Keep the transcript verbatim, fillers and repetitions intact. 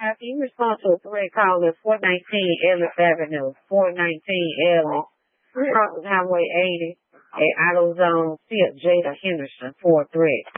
After you respond to a threat call at four nineteen Ellis Avenue, four nineteen Ellis, crossing Highway eighty, at AutoZone, see Jada Henderson for a threat.